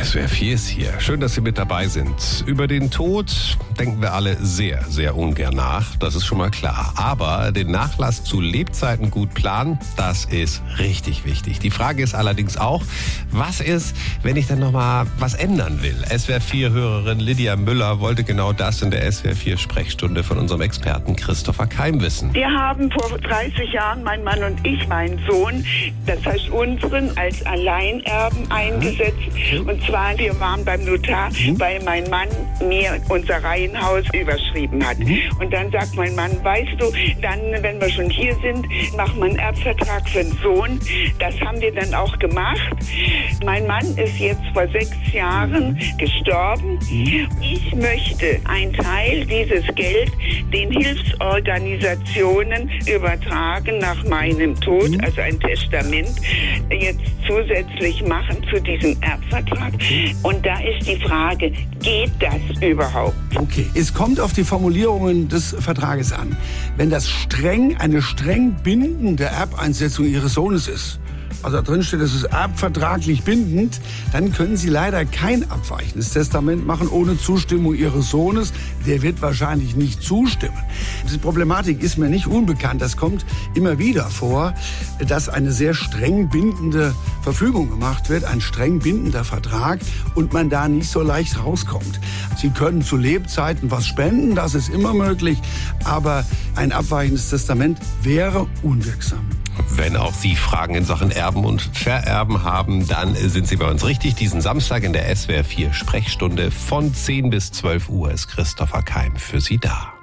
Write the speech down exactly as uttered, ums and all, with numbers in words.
S W R vier ist hier. Schön, dass Sie mit dabei sind. Über den Tod denken wir alle sehr, sehr ungern nach. Das ist schon mal klar. Aber den Nachlass zu Lebzeiten gut planen, das ist richtig wichtig. Die Frage ist allerdings auch, was ist, wenn ich dann nochmal was ändern will? S W R vier-Hörerin Lydia Müller wollte genau das in der S W R vier-Sprechstunde von unserem Experten Christopher Keim wissen. Wir haben vor dreißig Jahren, mein Mann und ich, meinen Sohn, das heißt unseren, als Alleinerben eingesetzt. Und zwar, wir waren beim Notar, mhm. weil mein Mann mir unser Reihenhaus überschrieben hat. Mhm. Und dann sagt mein Mann, weißt du, dann, wenn wir schon hier sind, machen wir einen Erbvertrag für den Sohn. Das haben wir dann auch gemacht. Mein Mann ist jetzt vor sechs Jahren gestorben. Mhm. Ich möchte einen Teil dieses Geld den Hilfsorganisationen übertragen nach meinem Tod, mhm. also ein Testament, jetzt zusätzlich machen zu diesem Erbvertrag. Und da ist die Frage, geht das überhaupt? Okay, es kommt auf die Formulierungen des Vertrages an. Wenn das streng, eine streng bindende Erbeinsetzung Ihres Sohnes ist, also da drin steht, es ist erbvertraglich bindend, dann können Sie leider kein abweichendes Testament machen ohne Zustimmung Ihres Sohnes. Der wird wahrscheinlich nicht zustimmen. Diese Problematik ist mir nicht unbekannt. Das kommt immer wieder vor, dass eine sehr streng bindende Verfügung gemacht wird, ein streng bindender Vertrag und man da nicht so leicht rauskommt. Sie können zu Lebzeiten was spenden, das ist immer möglich, aber ein abweichendes Testament wäre unwirksam. Wenn auch Sie Fragen in Sachen Erben und Vererben haben, dann sind Sie bei uns richtig. Diesen Samstag in der S W R vier Sprechstunde von zehn bis zwölf Uhr ist Christopher Keim für Sie da.